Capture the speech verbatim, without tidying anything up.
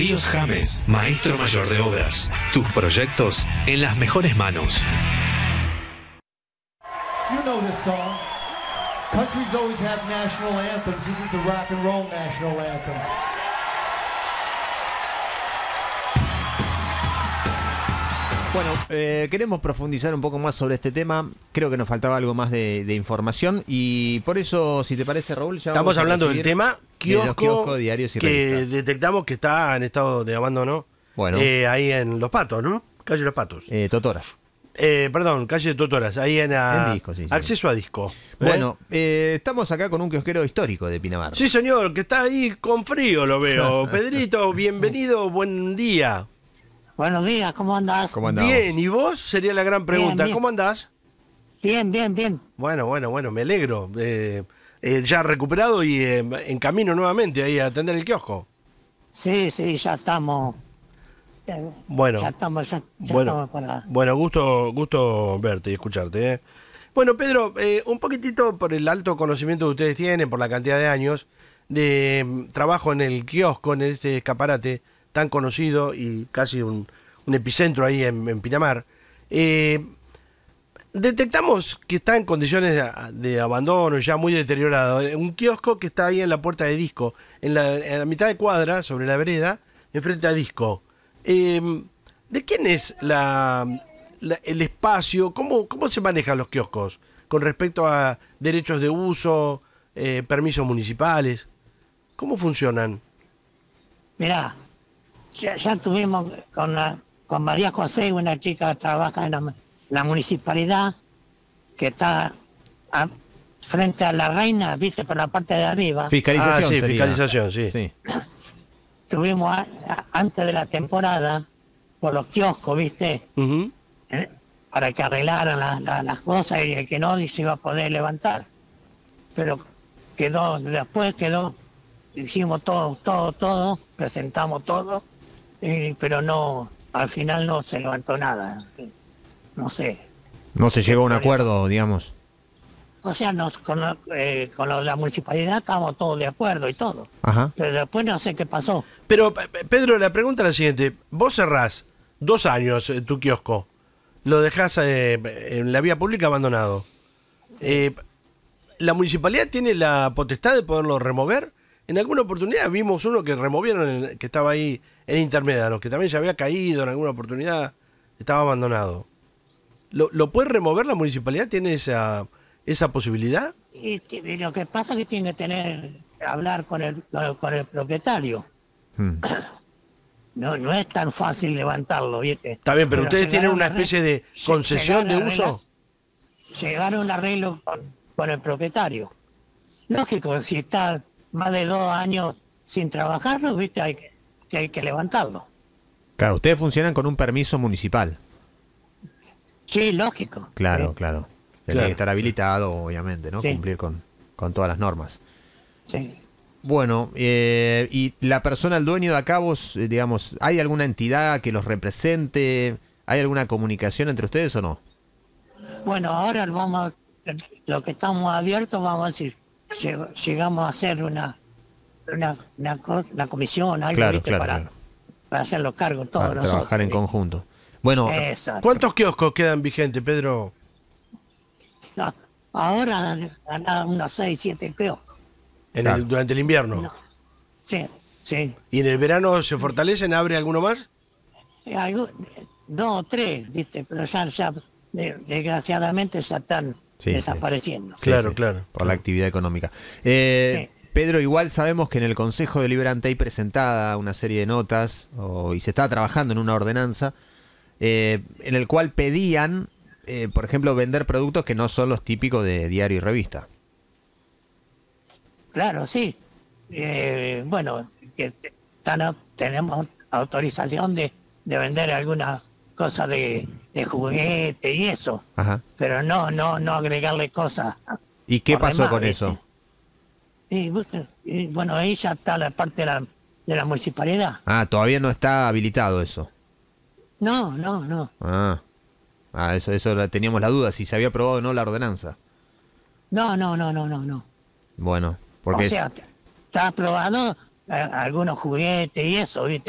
Ríos James, maestro mayor de obras. Tus proyectos en las mejores manos. You know this song. Countries always have national anthems. This is the rock and roll national anthem. Bueno, eh, queremos profundizar un poco más sobre este tema. Creo que nos faltaba algo más de, de información y por eso, si te parece, Raúl, ya estamos hablando del tema kiosco, de los kioscos, diarios y que revistas. Detectamos que está en estado de abandono. Bueno, eh, ahí en Los Patos, ¿no? Calle Los Patos. Eh, Totoras. Eh, perdón, calle Totoras, ahí en, a, en Disco, sí, sí. acceso a Disco. ¿eh? Bueno, eh, estamos acá con un kiosquero histórico de Pinamar. Sí, señor, que está ahí con frío, lo veo. Pedrito, bienvenido, buen día. Buenos días, ¿cómo andás? ¿Cómo andamos? Bien, ¿y vos? Sería la gran pregunta. Bien, bien. ¿Cómo andás? Bien, bien, bien. Bueno, bueno, bueno, me alegro. Eh, eh, ya recuperado y eh, en camino nuevamente ahí a atender el kiosco. Sí, sí, ya estamos. eh, Bueno, Ya estamos, ya, ya bueno, estamos para... bueno, gusto, gusto verte y escucharte. ¿eh? Bueno, Pedro, eh, un poquitito por el alto conocimiento que ustedes tienen, por la cantidad de años de mm, trabajo en el kiosco, en este escaparate tan conocido y casi un, un epicentro ahí en, en Pinamar. Eh, detectamos que está en condiciones de, de abandono, ya muy deteriorado. Un kiosco que está ahí en la puerta de Disco, en la, en la mitad de cuadra, sobre la vereda, enfrente a Disco. Eh, ¿De quién es la, la, el espacio? ¿Cómo, ¿Cómo se manejan los kioscos con respecto a derechos de uso, eh, permisos municipales? ¿Cómo funcionan? Mirá, ya, ya tuvimos con, la, con María José, una chica que trabaja en la, la municipalidad, que está a, frente a la Reina, viste, por la parte de arriba. Fiscalización. Ah, sí, sería. fiscalización, sí. Sí. Tuvimos a- a- antes de la temporada, por los kioscos, viste, Ujú. eh, para que arreglaran la- la- las cosas y el que no se iba a poder levantar. Pero quedó, después quedó, hicimos todo, todo, todo, presentamos todo, y- pero no, al final no se levantó nada. No sé. No se llegó a un acuerdo, digamos. O sea, nos, con, la- eh, con lo de la municipalidad estábamos todos de acuerdo y todo. Ajá. Pero después no sé qué pasó. Pero, Pe- Pe- Pedro, la pregunta es la siguiente. Vos cerrás dos años eh, tu kiosco, lo dejás eh, en la vía pública abandonado. Eh, ¿La municipalidad tiene la potestad de poderlo remover? En alguna oportunidad vimos uno que removieron, en- que estaba ahí en Intermédanos, que también se había caído en alguna oportunidad, estaba abandonado. ¿Lo, lo puede remover la municipalidad? ¿Tiene esa, esa posibilidad? Y, t- y lo que pasa es que tiene que tener, hablar con el, con el, con el propietario. Mm. No, no es tan fácil levantarlo, ¿viste? Está bien, pero, ustedes tienen llegaron una a arreglo- especie de lle- concesión de llegaron a uso. arreglar- Llegaron a un arreglo con, con el propietario. Lógico, si está más de dos años sin trabajarlo, ¿viste? Hay que, que hay que levantarlo. Claro, ustedes funcionan con un permiso municipal. Sí, lógico. Claro, Sí, claro. Tiene Claro. que estar habilitado, obviamente, ¿no? Sí. Cumplir con, con todas las normas. sí. Bueno, eh, y la persona, el dueño de acá, vos, eh, digamos, ¿hay alguna entidad que los represente? ¿Hay alguna comunicación entre ustedes o no? Bueno, ahora vamos, a- lo que estamos abiertos, vamos a decir, lleg- llegamos a hacer una una, una, cos- una comisión, algo, Claro, ¿viste? claro, para, claro. para hacerlo cargo todos Para nosotros. trabajar en ¿viste? conjunto. Bueno, Exacto. ¿Cuántos kioscos quedan vigentes, Pedro? No, ahora ganan unos seis, siete kioscos. En Claro. el- durante el invierno. No. Sí, sí. ¿Y en el verano se fortalecen? ¿Abre alguno más? Eh, algo- dos o tres, ¿viste? Pero ya, ya de- desgraciadamente ya están Sí, sí. desapareciendo. sí, Claro, sí, claro. por la actividad económica. Eh, Sí. Pedro, igual sabemos que en el Consejo Deliberante hay presentada una serie de notas o- y se está trabajando en una ordenanza eh, en el cual pedían, eh, por ejemplo, vender productos que no son los típicos de diario y revista. Claro, sí. Eh, bueno, que te- tan- tenemos autorización de, de vender alguna cosa de, de juguete y eso, Ajá. pero no, no, no agregarle cosas. ¿Y qué por pasó demás, con ¿viste? eso? Y, bu- y, bueno, ahí ya está la parte de la, de la municipalidad. Ah, todavía no está habilitado eso. No, no, no. Ah, ah eso, eso la- teníamos la duda, si se había aprobado o no la ordenanza. No, no, no, no, no, no. Bueno, porque O es- sea, está aprobado eh, algunos juguetes y eso, ¿viste?